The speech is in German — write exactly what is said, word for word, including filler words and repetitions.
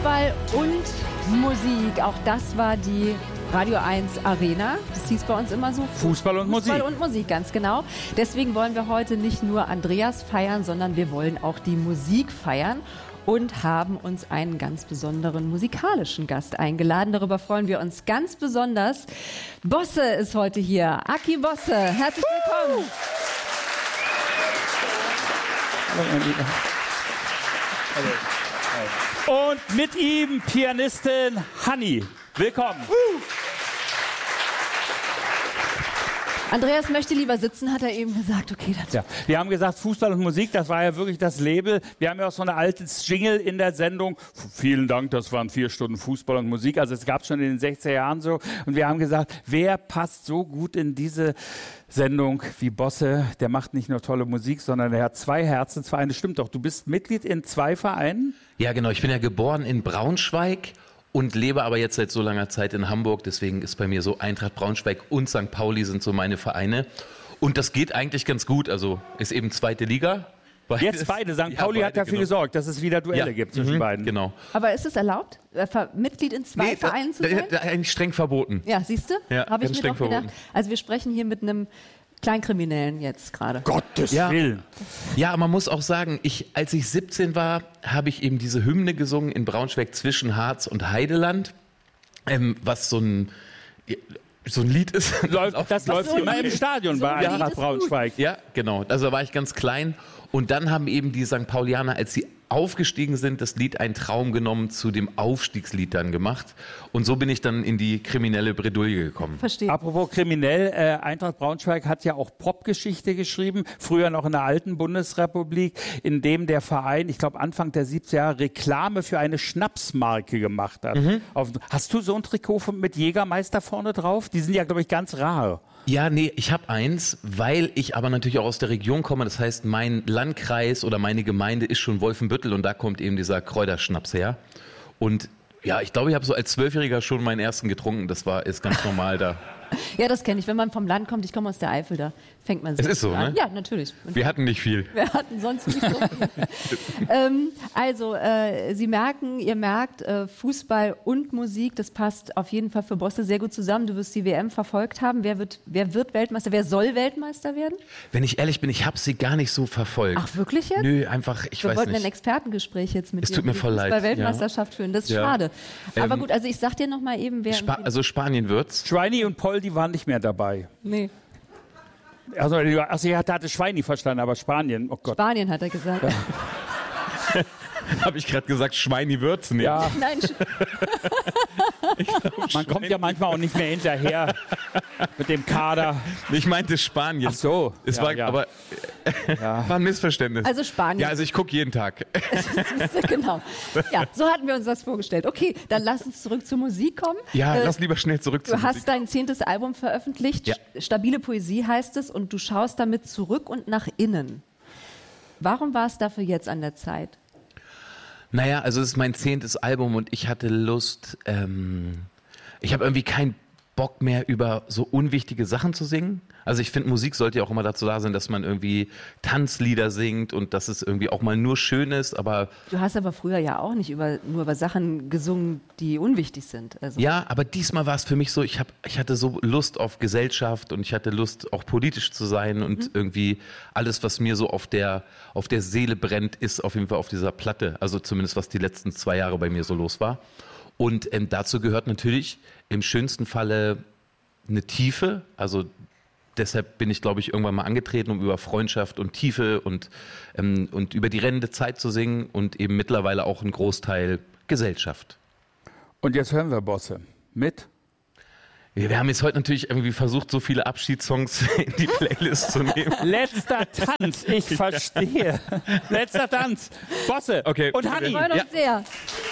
Fußball und Musik. Auch das war die Radio eins Arena. Das hieß bei uns immer so. Fußball und Musik. Fußball und Musik, ganz genau. Deswegen wollen wir heute nicht nur Andreas feiern, sondern wir wollen auch die Musik feiern und haben uns einen ganz besonderen musikalischen Gast eingeladen. Darüber freuen wir uns ganz besonders. Bosse ist heute hier. Aki Bosse, herzlich willkommen. Hallo, mein Lieber. Hallo. Und mit ihm Pianistin Hanni. Willkommen. Andreas möchte lieber sitzen, hat er eben gesagt. Okay, das ja, wir haben gesagt, Fußball und Musik, das war ja wirklich das Label. Wir haben ja auch so eine alte Jingle in der Sendung. Vielen Dank, das waren vier Stunden Fußball und Musik. Also es gab es schon in den sechziger Jahren so. Und wir haben gesagt, wer passt so gut in diese Sendung wie Bosse? Der macht nicht nur tolle Musik, sondern er hat zwei Herzensvereine. Stimmt doch, du bist Mitglied in zwei Vereinen? Ja, genau. Ich bin ja geboren in Braunschweig und lebe aber jetzt seit so langer Zeit in Hamburg. Deswegen ist bei mir so Eintracht Braunschweig und Sankt Pauli sind so meine Vereine. Und das geht eigentlich ganz gut. Also ist eben zweite Liga. Beides. Jetzt beide. Sankt Pauli ja, beide, hat dafür genau. gesorgt, dass es wieder Duelle ja. gibt zwischen mhm, beiden. Genau. Aber ist es erlaubt, Mitglied in zwei nee, Vereinen zu sein? Da, da, eigentlich streng verboten. Ja, siehst du? Ja, habe ich mir streng doch gedacht. Verboten. Also wir sprechen hier mit einem Kleinkriminellen jetzt gerade. Gottes ja. Willen. Ja, man muss auch sagen, ich, als ich siebzehn war, habe ich eben diese Hymne gesungen in Braunschweig zwischen Harz und Heideland, ähm, was so ein, so ein Lied ist. Läuft, das, das läuft so immer im Stadion so bei Eintracht Braunschweig. Ja, genau. Also da war ich ganz klein. Und dann haben eben die Sankt Paulianer, als sie aufgestiegen sind, das Lied Ein Traum genommen, zu dem Aufstiegslied dann gemacht. Und so bin ich dann in die kriminelle Bredouille gekommen. Verstehe. Apropos kriminell, äh, Eintracht Braunschweig hat ja auch Popgeschichte geschrieben, früher noch in der alten Bundesrepublik, in dem der Verein, ich glaube Anfang der siebziger Jahre, Reklame für eine Schnapsmarke gemacht hat. Mhm. Auf, hast du so ein Trikot mit Jägermeister vorne drauf? Die sind ja, glaube ich, ganz rar. Ja, nee, ich habe eins, weil ich aber natürlich auch aus der Region komme. Das heißt, mein Landkreis oder meine Gemeinde ist schon Wolfenbüttel und da kommt eben dieser Kräuterschnaps her. Und ja, ich glaube, ich habe so als Zwölfjähriger schon meinen ersten getrunken. Das war ist ganz normal da. Ja, das kenne ich. Wenn man vom Land kommt, ich komme aus der Eifel, da fängt man sich Es ist so, an. ne? Ja, natürlich. Wir hatten nicht viel. Wir hatten sonst nicht so viel. ähm, also, äh, Sie merken, ihr merkt, äh, Fußball und Musik, das passt auf jeden Fall für Bosse sehr gut zusammen. Du wirst die W M verfolgt haben. Wer wird, wer wird Weltmeister? Wer soll Weltmeister werden? Wenn ich ehrlich bin, ich habe sie gar nicht so verfolgt. Ach, wirklich jetzt? Nö, einfach, ich Wir weiß wollten nicht. ein Expertengespräch jetzt mit es dir. tut mir voll leid. Bei Weltmeisterschaft ja. führen. Das ist ja. schade. Aber ähm, gut, also ich sag dir noch mal eben, wer... Spa- also Spanien wird's. Schweini und Paul, die waren nicht mehr dabei. Nee. Also, also er hatte Schweini verstanden, aber Spanien, oh Gott. Spanien hat er gesagt. Ja. Habe ich gerade gesagt, Schweini wird's nicht. Ja. Nein, glaub, man kommt ja manchmal auch nicht mehr hinterher mit dem Kader. Ich meinte Spanien. Ach so. Es ja, war ja. aber ja. war ein Missverständnis. Also Spanien. Ja, also ich gucke jeden Tag. Genau. Ja, so hatten wir uns das vorgestellt. Okay, dann lass uns zurück zur Musik kommen. Ja, äh, lass lieber schnell zurück zur Du Musik. hast dein zehntes Album veröffentlicht. Ja. Stabile Poesie heißt es und du schaust damit zurück und nach innen. Warum war es dafür jetzt an der Zeit? Naja, also es ist mein zehntes Album und ich hatte Lust, ähm, ich habe irgendwie keinen Bock mehr über so unwichtige Sachen zu singen. Also ich finde, Musik sollte ja auch immer dazu da sein, dass man irgendwie Tanzlieder singt und dass es irgendwie auch mal nur schön ist, aber... Du hast aber früher ja auch nicht über, nur über Sachen gesungen, die unwichtig sind. Also ja, aber diesmal war es für mich so, ich, hab, ich hatte so Lust auf Gesellschaft und ich hatte Lust, auch politisch zu sein und mhm. irgendwie alles, was mir so auf der, auf der Seele brennt, ist auf jeden Fall auf dieser Platte. Also zumindest, was die letzten zwei Jahre bei mir so los war. Und ähm, dazu gehört natürlich im schönsten Falle eine Tiefe, also deshalb bin ich, glaube ich, irgendwann mal angetreten, um über Freundschaft und Tiefe und, ähm, und über die rennende Zeit zu singen und eben mittlerweile auch einen Großteil Gesellschaft. Und jetzt hören wir Bosse mit? Wir haben jetzt heute natürlich irgendwie versucht, so viele Abschiedssongs in die Playlist zu nehmen. Letzter Tanz, ich verstehe. Letzter Tanz, Bosse okay. und Hanni. Wir freuen uns ja. sehr.